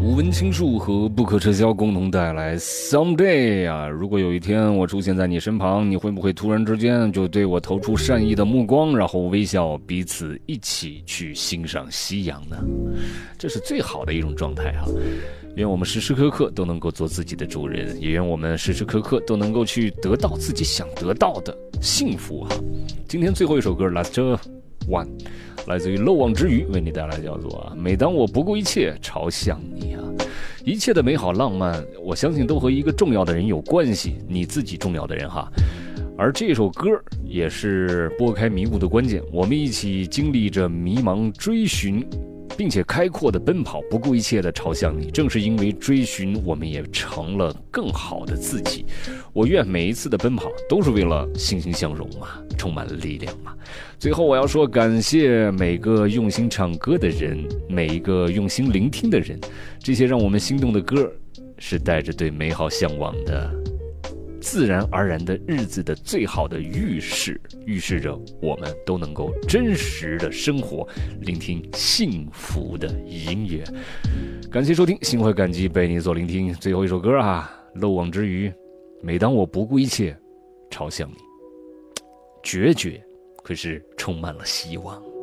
无闻青树和不可撤销共同带来 Someday 啊！如果有一天我出现在你身旁，你会不会突然之间就对我投出善意的目光，然后微笑，彼此一起去欣赏夕阳呢？这是最好的一种状态哈！愿我们时时刻刻都能够做自己的主人，也愿我们时时刻刻都能够去得到自己想得到的幸福哈！今天最后一首歌 Last One， 来自于漏网之鱼，为你带来叫做每当我不顾一切朝向你啊！一切的美好浪漫，我相信都和一个重要的人有关系，你自己重要的人哈。而这首歌也是拨开迷雾的关键，我们一起经历着迷茫追寻，并且开阔的奔跑，不顾一切的朝向你。正是因为追寻，我们也成了更好的自己。我愿每一次的奔跑都是为了欣欣向荣嘛，充满了力量嘛。最后我要说，感谢每个用心唱歌的人，每一个用心聆听的人，这些让我们心动的歌，是带着对美好向往的自然而然的日子的最好的预示，预示着我们都能够真实的生活，聆听幸福的音乐。感谢收听，心怀感激被你所聆听。最后一首歌啊，漏网之鱼，每当我不顾一切朝向你，决绝可是充满了希望。